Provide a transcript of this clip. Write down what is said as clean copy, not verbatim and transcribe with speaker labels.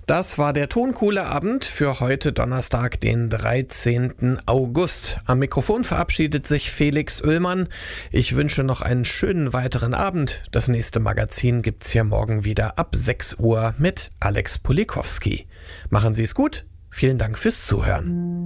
Speaker 1: Das war der Toncoole Abend für heute Donnerstag, den 13. August. Am Mikrofon verabschiedet sich Felix Oehlmann. Ich wünsche noch einen schönen weiteren Abend. Das nächste Magazin gibt's hier morgen wieder ab 6 Uhr mit Alex Pulikowski. Machen Sie es gut. Vielen Dank fürs Zuhören.